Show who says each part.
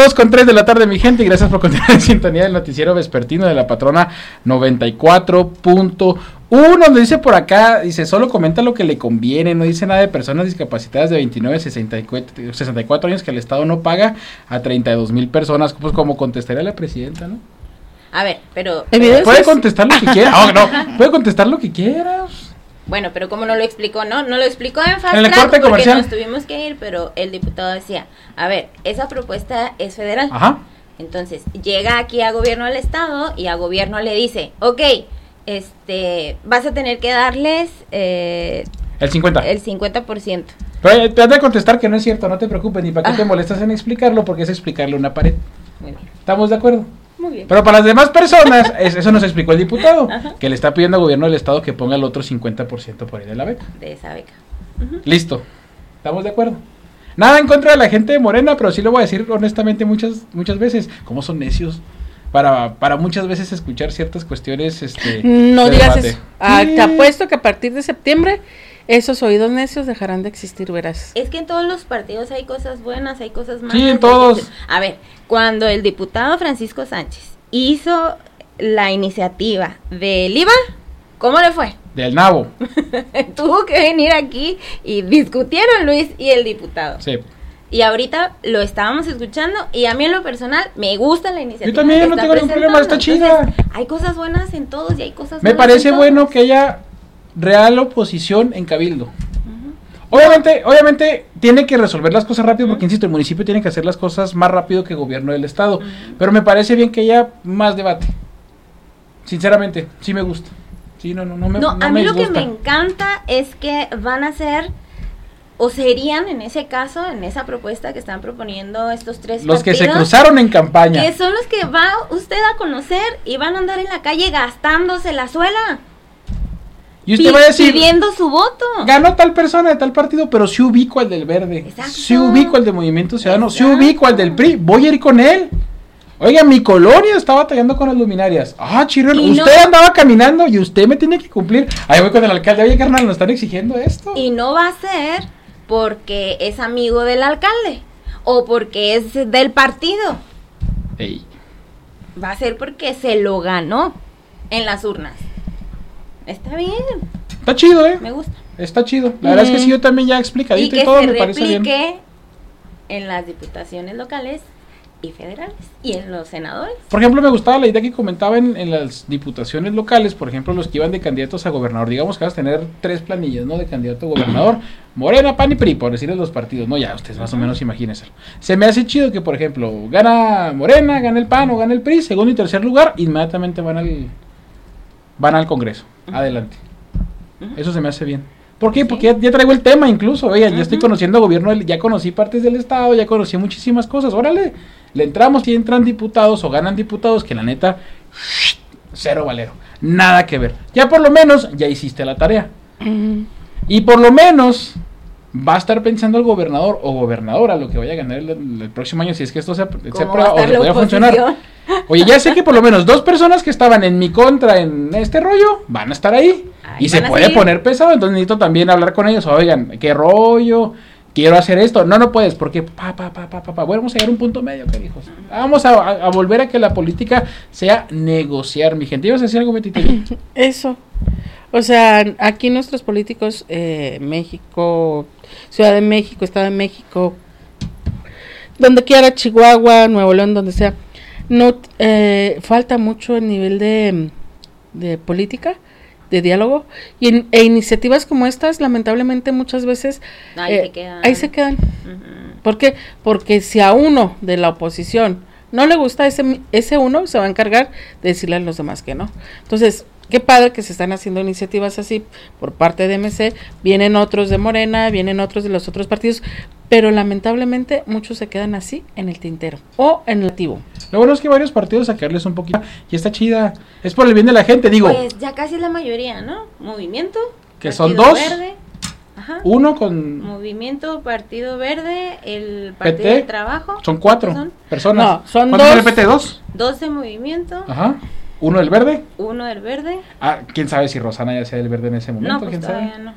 Speaker 1: 2:03 de la tarde, mi gente, y gracias por continuar en sintonía del noticiero vespertino de la patrona 94.1, donde dice por acá, dice, solo comenta lo que le conviene, no dice nada de personas discapacitadas de 29 a 64 años que el Estado no paga a 32,000 personas, pues como contestaría la presidenta, ¿no?
Speaker 2: A ver, pero...
Speaker 1: Puede contestar lo que quiera, puede contestar lo que quiera.
Speaker 2: Bueno, pero como no lo explicó, ¿no? No lo explicó en fast
Speaker 1: en el
Speaker 2: track
Speaker 1: corte
Speaker 2: porque
Speaker 1: comercial
Speaker 2: nos tuvimos que ir, pero el diputado decía, a ver, esa propuesta es federal.
Speaker 1: Ajá.
Speaker 2: Entonces, llega aquí a gobierno del estado y a gobierno le dice, ok, vas a tener que darles...
Speaker 1: el 50%.
Speaker 2: El 50%.
Speaker 1: Pero te has de contestar que no es cierto, no te preocupes, ni para qué te molestas en explicarlo, porque es explicarle una pared.
Speaker 2: Muy bien.
Speaker 1: ¿Estamos de acuerdo?
Speaker 2: Muy bien.
Speaker 1: Pero para las demás personas, eso nos explicó el diputado,
Speaker 2: Ajá.
Speaker 1: que le está pidiendo al gobierno del estado que ponga el otro 50% por ahí de la beca.
Speaker 2: De esa beca.
Speaker 1: Listo. ¿Estamos de acuerdo? Nada en contra de la gente de Morena, pero sí lo voy a decir honestamente muchas veces. ¿Cómo son necios? Para muchas veces escuchar ciertas cuestiones.
Speaker 3: No digas
Speaker 1: debate.
Speaker 3: eso. Te apuesto que a partir de septiembre esos oídos necios dejarán de existir, verás.
Speaker 2: Es que en todos los partidos hay cosas buenas, hay cosas malas.
Speaker 1: Sí, en todos.
Speaker 2: A ver, cuando el diputado Francisco Sánchez hizo la iniciativa del IVA, ¿cómo le fue?
Speaker 1: Del nabo.
Speaker 2: Tuvo que venir aquí y discutieron Luis y el diputado.
Speaker 1: Sí.
Speaker 2: Y ahorita lo estábamos escuchando y a mí en lo personal me gusta la iniciativa.
Speaker 1: Yo también no tengo ningún problema, está chida.
Speaker 2: Entonces, hay cosas buenas en todos y hay cosas
Speaker 1: Me
Speaker 2: malas
Speaker 1: parece
Speaker 2: en
Speaker 1: bueno
Speaker 2: todos.
Speaker 1: que haya real oposición en Cabildo. Obviamente tiene que resolver las cosas rápido porque, insisto, el municipio tiene que hacer las cosas más rápido que el gobierno del estado. Pero me parece bien que haya más debate. Sinceramente, sí me gusta. Sí, no
Speaker 2: a mí lo que me encanta es que van a ser, o serían en ese caso, en esa propuesta que están proponiendo estos tres
Speaker 1: los
Speaker 2: partidos,
Speaker 1: que se cruzaron en campaña.
Speaker 2: que son los que va usted a conocer y van a andar en la calle gastándose la suela.
Speaker 1: Y usted va a decir,
Speaker 2: pidiendo su voto.
Speaker 1: ganó tal persona de tal partido, pero sí ubico al del Verde.
Speaker 2: Exacto.
Speaker 1: Sí ubico al de Movimiento Ciudadano. Sí
Speaker 2: Exacto.
Speaker 1: ubico al del PRI. Voy a ir con él. Oiga, mi colonia está batallando con las luminarias. Ah, chirrión, usted andaba caminando y usted me tiene que cumplir. Ahí voy con el alcalde. Oye, carnal, nos están exigiendo esto.
Speaker 2: Y no va a ser porque es amigo del alcalde o porque es del partido.
Speaker 1: Ey.
Speaker 2: Va a ser porque se lo ganó en las urnas. Está bien.
Speaker 1: Está chido,
Speaker 2: Me gusta.
Speaker 1: Está chido. La verdad es que sí, yo también ya explicadito y, todo me parece bien.
Speaker 2: Y que se replique en las diputaciones locales y federales y en los senadores.
Speaker 1: Por ejemplo, me gustaba la idea que comentaba en las diputaciones locales, por ejemplo, los que iban de candidatos a gobernador. Digamos que vas a tener 3 planillas, ¿no? De candidato a gobernador. Morena, PAN y PRI, por decirles los partidos. No, ya, ustedes más o menos imagínense. Se me hace chido que, por ejemplo, gana Morena, gana el PAN o gana el PRI, segundo y tercer lugar, inmediatamente van al Congreso. Adelante. Eso se me hace bien. ¿Por qué? Sí. Porque ya traigo el tema incluso. Oigan, ya estoy conociendo gobierno, ya conocí partes del estado, ya conocí muchísimas cosas. Órale, le entramos y entran diputados o ganan diputados que la neta, cero valero. Nada que ver. Ya por lo menos ya hiciste la tarea. Y por lo menos va a estar pensando el gobernador o gobernadora lo que vaya a ganar el próximo año, si es que esto se aprueba o se puede funcionar. Oye, ya sé que por lo menos 2 personas que estaban en mi contra en este rollo van a estar ahí. Y se puede poner pesado, entonces necesito también hablar con ellos. Oigan, ¿qué rollo? Quiero hacer esto. No puedes, porque bueno, vamos a llegar a un punto medio, ¿qué dijo? Vamos a volver a que la política sea negociar, mi gente. ¿Ibas a decir algo, Betty?
Speaker 3: Eso. O sea, aquí nuestros políticos, México, Ciudad de México, Estado de México, donde quiera, Chihuahua, Nuevo León, donde sea, no falta mucho el nivel de política, de diálogo, e iniciativas como estas, lamentablemente, muchas veces ahí se quedan. ¿Por qué? Porque si a uno de la oposición no le gusta ese uno, se va a encargar de decirle a los demás que no. Entonces, qué padre que se están haciendo iniciativas así por parte de MC, vienen otros de Morena, vienen otros de los otros partidos, pero lamentablemente muchos se quedan así en el tintero o en el activo.
Speaker 1: Lo bueno es que varios partidos sacarles un poquito y está chida, es por el bien de la gente, digo.
Speaker 2: Pues ya casi es la mayoría, ¿no? Movimiento,
Speaker 1: que son 2,
Speaker 2: Verde,
Speaker 1: uno con
Speaker 2: Movimiento, Partido Verde, el Partido
Speaker 1: PT,
Speaker 2: del Trabajo.
Speaker 1: Son 4 personas.
Speaker 3: No, son 2.
Speaker 1: ¿Cuántos del PT? 2.
Speaker 2: 2 de Movimiento.
Speaker 1: Ajá. ¿Uno del Verde?
Speaker 2: Uno del Verde.
Speaker 1: Ah, quién sabe si Rosana ya sea del Verde en ese momento.
Speaker 2: No, pues
Speaker 1: ¿quién
Speaker 2: todavía
Speaker 1: sabe?
Speaker 2: no.